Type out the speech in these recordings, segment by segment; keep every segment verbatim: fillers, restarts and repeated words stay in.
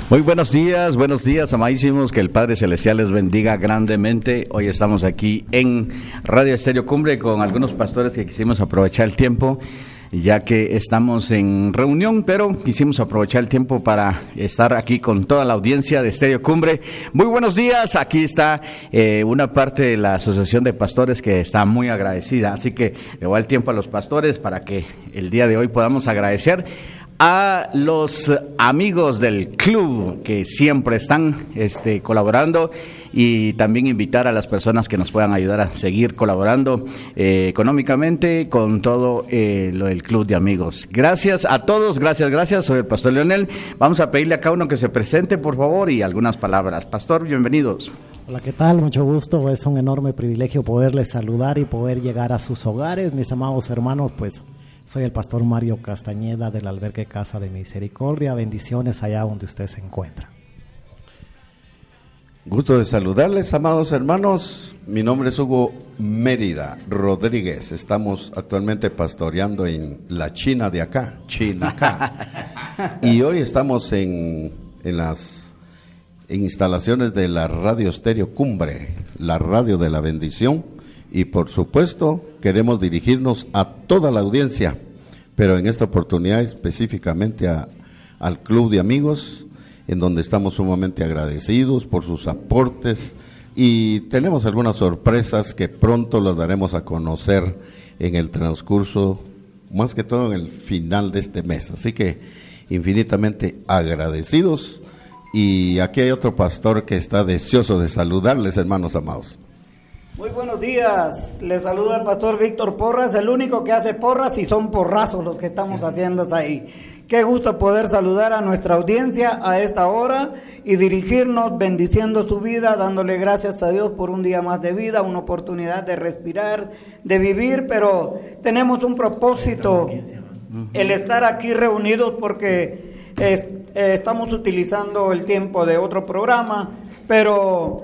Muy buenos días, buenos días, amadísimos, que el Padre Celestial les bendiga grandemente. Hoy estamos aquí en Radio Estéreo Cumbre con algunos pastores que quisimos aprovechar el tiempo, ya que estamos en reunión, pero quisimos aprovechar el tiempo para estar aquí con toda la audiencia de Estéreo Cumbre. Muy buenos días, aquí está eh, una parte de la Asociación de Pastores que está muy agradecida, así que le voy el tiempo a los pastores para que el día de hoy podamos agradecer a los amigos del club que siempre están este, colaborando, y también invitar a las personas que nos puedan ayudar a seguir colaborando eh, económicamente con todo eh, lo del club de amigos. Gracias a todos, gracias, gracias. Soy el pastor Leonel. Vamos a pedirle a cada uno que se presente, por favor, y algunas palabras. Pastor, bienvenidos. Hola, ¿qué tal? Mucho gusto. Es un enorme privilegio poderles saludar y poder llegar a sus hogares, mis amados hermanos. Pues soy el pastor Mario Castañeda del Albergue Casa de Misericordia. Bendiciones allá donde usted se encuentra. Gusto de saludarles, amados hermanos. Mi nombre es Hugo Mérida Rodríguez. Estamos actualmente pastoreando en la China de acá, China acá. Y hoy estamos en, en las en instalaciones de la Radio Estéreo Cumbre, la radio de la bendición. Y por supuesto queremos dirigirnos a toda la audiencia, pero en esta oportunidad específicamente a, al Club de Amigos, en donde estamos sumamente agradecidos por sus aportes, y tenemos algunas sorpresas que pronto las daremos a conocer en el transcurso, más que todo en el final de este mes. Así que infinitamente agradecidos, y aquí hay otro pastor que está deseoso de saludarles, hermanos amados. Muy buenos días, les saluda el pastor Víctor Porras, el único que hace porras, y son porrazos los que estamos haciendo ahí. Qué gusto poder saludar a nuestra audiencia a esta hora y dirigirnos bendiciendo su vida, dándole gracias a Dios por un día más de vida, una oportunidad de respirar, de vivir, pero tenemos un propósito, el estar aquí reunidos, porque es, eh, estamos utilizando el tiempo de otro programa, pero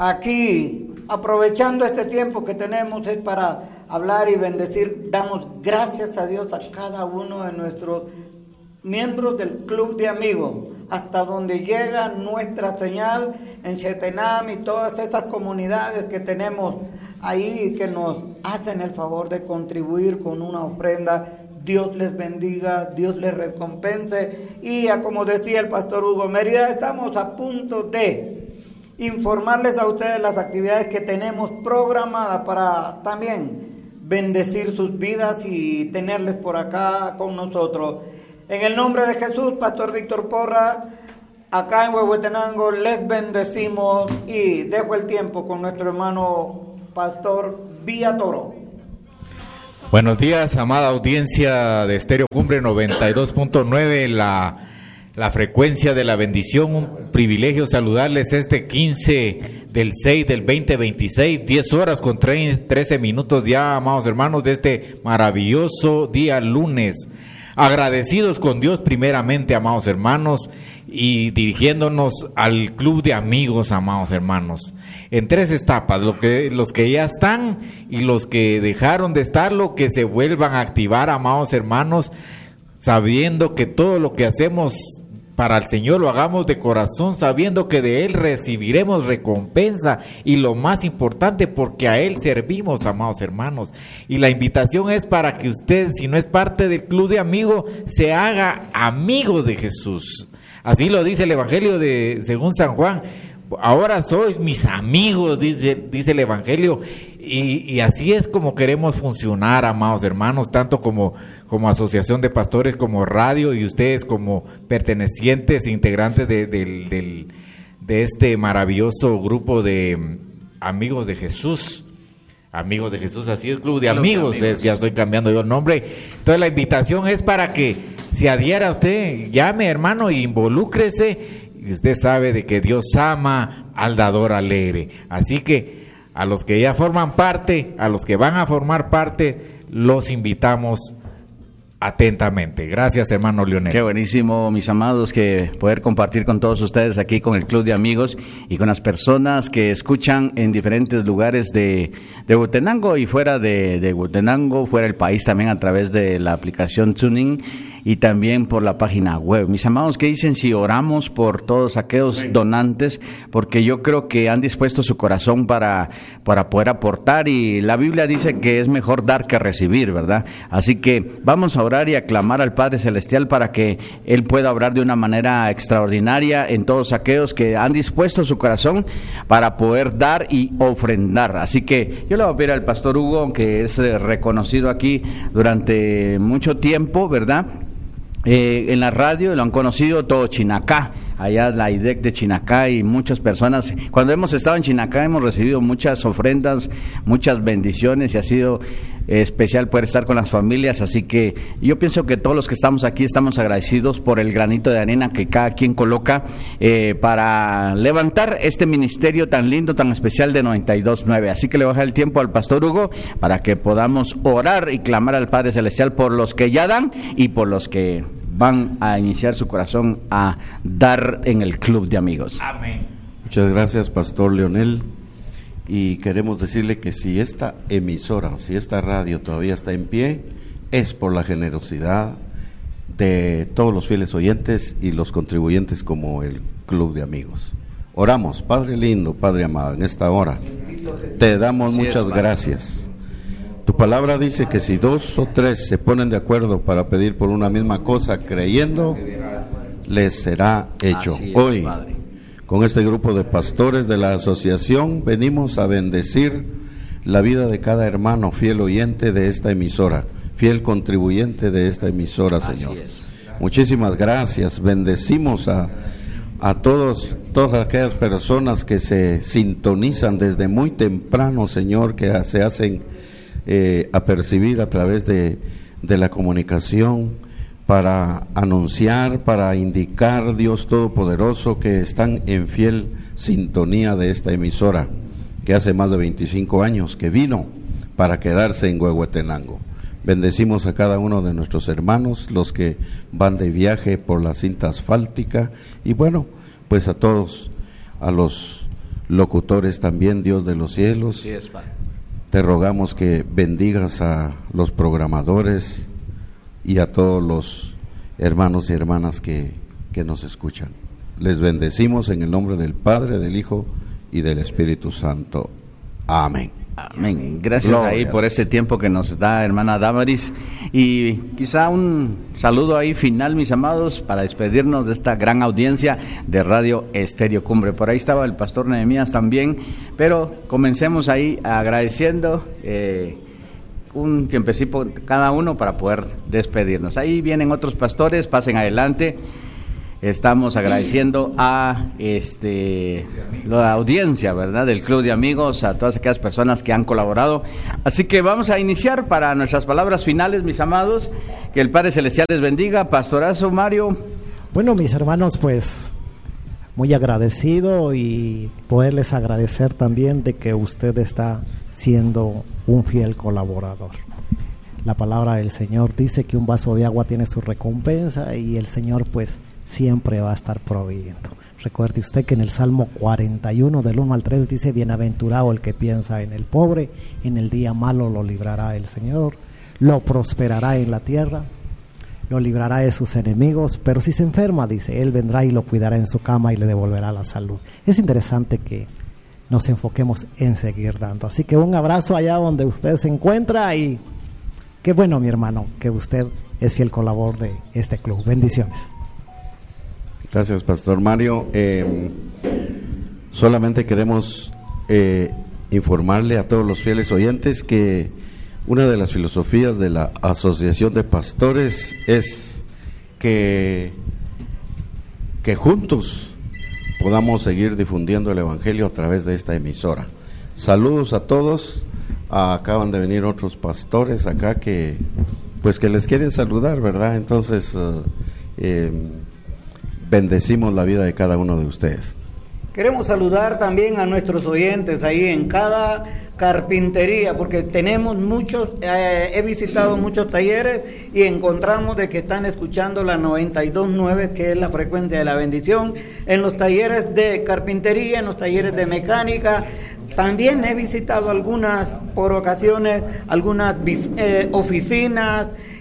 aquí, aprovechando este tiempo que tenemos, es para hablar y bendecir. Damos gracias a Dios a cada uno de nuestros miembros del Club de Amigos, hasta donde llega nuestra señal en Chetenam y todas esas comunidades que tenemos ahí que nos hacen el favor de contribuir con una ofrenda. Dios les bendiga, Dios les recompense. Y como decía el pastor Hugo Mérida, estamos a punto de informarles a ustedes las actividades que tenemos programadas para también bendecir sus vidas y tenerles por acá con nosotros. En el nombre de Jesús, pastor Víctor Porra, acá en Huehuetenango, les bendecimos, y dejo el tiempo con nuestro hermano pastor Villatoro. Buenos días, amada audiencia de Estéreo Cumbre noventa y dos punto nueve, la La frecuencia de la bendición. Un privilegio saludarles este quince del seis del veinte veintiséis, diez horas con trece minutos ya, amados hermanos, de este maravilloso día lunes. Agradecidos con Dios primeramente, amados hermanos, y dirigiéndonos al Club de Amigos, amados hermanos, en tres etapas: lo que, los que ya están y los que dejaron de estarlo, que se vuelvan a activar, amados hermanos, sabiendo que todo lo que hacemos para el Señor lo hagamos de corazón, sabiendo que de Él recibiremos recompensa, y lo más importante, porque a Él servimos, amados hermanos. Y la invitación es para que usted, si no es parte del Club de Amigos, se haga amigo de Jesús. Así lo dice el Evangelio de según San Juan. Ahora sois mis amigos, dice, dice el Evangelio. Y, y así es como queremos funcionar, amados hermanos, tanto como, como asociación de pastores, como radio, y ustedes como pertenecientes, integrantes de, de, de, de este maravilloso grupo de amigos de Jesús. Amigos de Jesús, así es, Club de Amigos, de amigos. Es, ya estoy cambiando yo el nombre. Entonces la invitación es para que se adhiera a usted, llame, hermano, e involúcrese, y usted sabe de que Dios ama al dador alegre. Así que a los que ya forman parte, a los que van a formar parte, los invitamos atentamente. Gracias, hermano Leonel. Qué buenísimo, mis amados, que poder compartir con todos ustedes aquí con el Club de Amigos y con las personas que escuchan en diferentes lugares de, de Huehuetenango y fuera de, de Huehuetenango, fuera del país también, a través de la aplicación TuneIn. y también por la página web. Mis amados, ¿qué dicen si oramos por todos aquellos donantes? Porque yo creo que han dispuesto su corazón para, para poder aportar, y la Biblia dice que es mejor dar que recibir, ¿verdad? Así que vamos a orar y a clamar al Padre Celestial para que Él pueda obrar de una manera extraordinaria en todos aquellos que han dispuesto su corazón para poder dar y ofrendar. Así que yo le voy a pedir al pastor Hugo, que es eh, reconocido aquí durante mucho tiempo, ¿verdad? Eh, en la radio lo han conocido todo Chinacá, allá la I D E C de Chinacá, y muchas personas, cuando hemos estado en Chinacá hemos recibido muchas ofrendas, muchas bendiciones, y ha sido especial poder estar con las familias. Así que yo pienso que todos los que estamos aquí estamos agradecidos por el granito de arena que cada quien coloca eh, para levantar este ministerio tan lindo, tan especial de noventa y dos nueve. Así que le voy a dejar el tiempo al pastor Hugo para que podamos orar y clamar al Padre Celestial por los que ya dan y por los que van a iniciar su corazón a dar en el club de amigos. Amén. Muchas gracias, pastor Leonel. Y queremos decirle que si esta emisora, si esta radio todavía está en pie, es por la generosidad de todos los fieles oyentes y los contribuyentes como el Club de Amigos. Oramos. Padre lindo, Padre amado, en esta hora te damos Así muchas es, Padre. gracias. Tu palabra dice que si dos o tres se ponen de acuerdo para pedir por una misma cosa, creyendo, les será hecho. Así es, Hoy, Padre, con este grupo de pastores de la asociación, venimos a bendecir la vida de cada hermano fiel oyente de esta emisora, fiel contribuyente de esta emisora, Señor. Así es. Muchísimas gracias. Bendecimos a, a todos, todas aquellas personas que se sintonizan desde muy temprano, Señor, que se hacen eh, apercibir a través de, de la comunicación, para anunciar, para indicar, Dios Todopoderoso, que están en fiel sintonía de esta emisora, que hace más de veinticinco años que vino para quedarse en Huehuetenango. Bendecimos a cada uno de nuestros hermanos, los que van de viaje por la cinta asfáltica, y bueno, pues a todos, a los locutores también, Dios de los cielos. Así es, Padre. Te rogamos que bendigas a los programadores y a todos los hermanos y hermanas que, que nos escuchan. Les bendecimos en el nombre del Padre, del Hijo y del Espíritu Santo. Amén. Amén. Gracias Gloria. ahí por ese tiempo que nos da hermana Damaris, y quizá un saludo ahí final, mis amados, para despedirnos de esta gran audiencia de Radio Estéreo Cumbre. Por ahí estaba el pastor Nehemías también, pero comencemos ahí agradeciendo eh, un tiempecito cada uno para poder despedirnos. Ahí vienen otros pastores, pasen adelante. Estamos agradeciendo a este la audiencia, ¿verdad?, del Club de Amigos, a todas aquellas personas que han colaborado. Así que vamos a iniciar para nuestras palabras finales, mis amados. Que el Padre Celestial les bendiga. Pastorazo Mario. Bueno, mis hermanos, pues muy agradecido, y poderles agradecer también de que usted está siendo un fiel colaborador. La palabra del Señor dice que un vaso de agua tiene su recompensa, y el Señor pues siempre va a estar proveyendo. Recuerde usted que en el Salmo cuarenta y uno del uno al tres dice: bienaventurado el que piensa en el pobre, en el día malo lo librará el Señor, lo prosperará en la tierra, lo librará de sus enemigos, pero si se enferma, dice, Él vendrá y lo cuidará en su cama y le devolverá la salud. Es interesante que nos enfoquemos en seguir dando. Así que un abrazo allá donde usted se encuentra, y qué bueno, mi hermano, que usted es fiel colaborador de este club. Bendiciones. Gracias, Pastor Mario. Eh, solamente queremos eh, informarle a todos los fieles oyentes que una de las filosofías de la Asociación de Pastores es que, que juntos podamos seguir difundiendo el Evangelio a través de esta emisora. Saludos a todos. Ah, acaban de venir otros pastores acá que pues que les quieren saludar, ¿verdad? Entonces uh, eh, bendecimos la vida de cada uno de ustedes. Queremos saludar también a nuestros oyentes ahí en cada carpintería, porque tenemos muchos, eh, he visitado muchos talleres y encontramos de que están escuchando la noventa y dos nueve, que es la frecuencia de la bendición, en los talleres de carpintería, en los talleres de mecánica. También he visitado algunas, por ocasiones, algunas eh, oficinas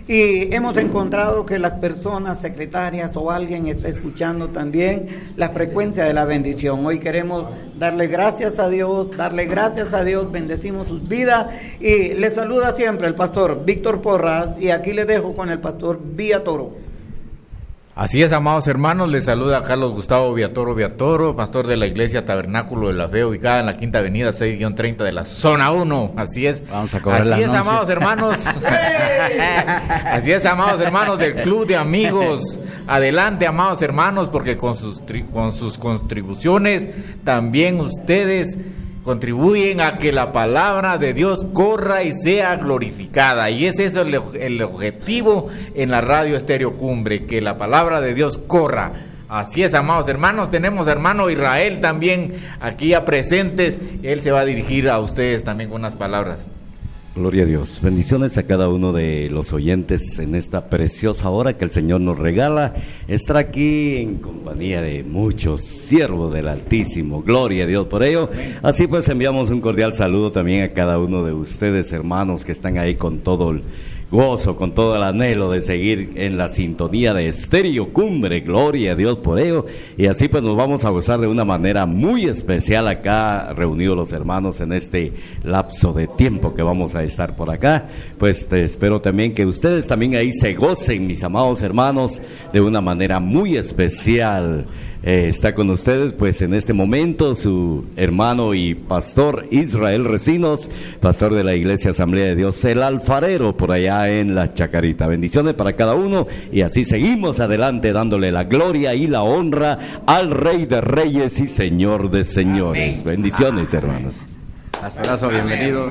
y hemos encontrado que las personas secretarias o alguien está escuchando también la frecuencia de la bendición. Hoy queremos darle gracias a Dios, darle gracias a Dios, bendecimos sus vidas y les saluda siempre el pastor Víctor Porras y aquí les dejo con el pastor Villatoro. Así es, amados hermanos, les saluda Carlos Gustavo Villatoro Villatoro, pastor de la iglesia Tabernáculo de la Fe, ubicada en la Quinta Avenida seis treinta de la Zona uno. Así es. Vamos a cobrar Así la es, anuncio. amados hermanos. Así es, amados hermanos del Club de Amigos. Adelante, amados hermanos, porque con sus, tri- con sus contribuciones también ustedes contribuyen a que la palabra de Dios corra y sea glorificada. Y ese es el, el objetivo en la radio Estéreo Cumbre, que la palabra de Dios corra. Así es, amados hermanos, tenemos a hermano Israel también aquí ya presentes. Él se va a dirigir a ustedes también con unas palabras. Gloria a Dios. Bendiciones a cada uno de los oyentes en esta preciosa hora que el Señor nos regala. Estar aquí en compañía de muchos siervos del Altísimo. Gloria a Dios por ello. Así pues enviamos un cordial saludo también a cada uno de ustedes, hermanos, que están ahí con todo el gozo, con todo el anhelo de seguir en la sintonía de Estéreo Cumbre. Gloria a Dios por ello. Y así pues nos vamos a gozar de una manera muy especial acá, reunidos los hermanos en este lapso de tiempo que vamos a estar por acá. Pues te espero también que ustedes también ahí se gocen, mis amados hermanos, de una manera muy especial. Eh, está con ustedes pues en este momento su hermano y pastor Israel Recinos, pastor de la Iglesia Asamblea de Dios El Alfarero, por allá en La Chacarita. Bendiciones para cada uno y así seguimos adelante dándole la gloria y la honra al Rey de Reyes y Señor de Señores. Bendiciones, hermanos. Pastorazo, bienvenido.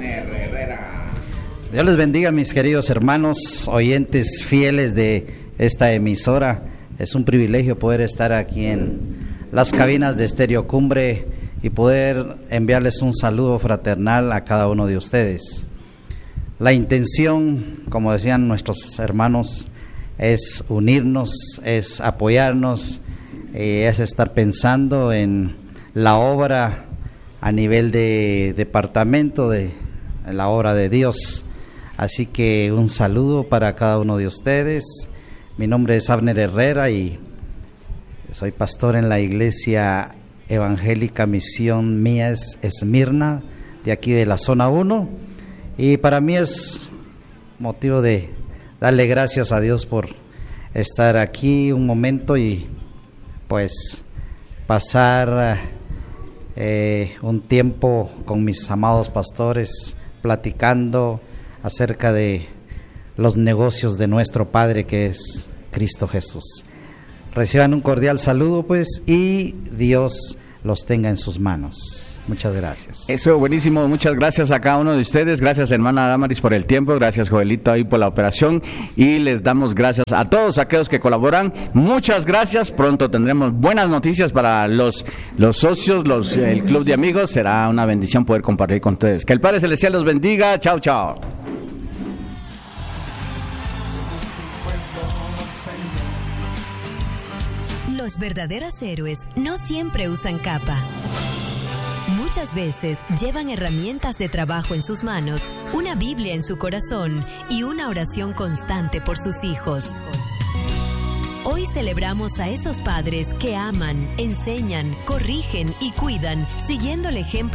Dios les bendiga, mis queridos hermanos, oyentes fieles de esta emisora. Es un privilegio poder estar aquí en las cabinas de Estéreo Cumbre y poder enviarles un saludo fraternal a cada uno de ustedes. La intención, como decían nuestros hermanos, es unirnos, es apoyarnos, eh, es estar pensando en la obra a nivel de departamento, de la obra de Dios. Así que un saludo para cada uno de ustedes. Mi nombre es Abner Herrera y soy pastor en la Iglesia Evangélica Misión Mies Esmirna, de aquí de la Zona uno. Y para mí es motivo de darle gracias a Dios por estar aquí un momento y pues pasar eh, un tiempo con mis amados pastores platicando acerca de los negocios de nuestro Padre que es Cristo Jesús. Reciban un cordial saludo pues y Dios los tenga en sus manos. Muchas gracias. Eso, buenísimo, muchas gracias a cada uno de ustedes. Gracias, hermana Damaris, por el tiempo. Gracias, Joelito, ahí por la operación. Y les damos gracias a todos aquellos que colaboran. Muchas gracias. Pronto tendremos buenas noticias para los, los socios, los, el Club de Amigos. Será una bendición poder compartir con ustedes. Que el Padre Celestial los bendiga. Chao, chao. Los verdaderos héroes no siempre usan capa. Muchas veces llevan herramientas de trabajo en sus manos, una Biblia en su corazón y una oración constante por sus hijos. Hoy celebramos a esos padres que aman, enseñan, corrigen y cuidan, siguiendo el ejemplo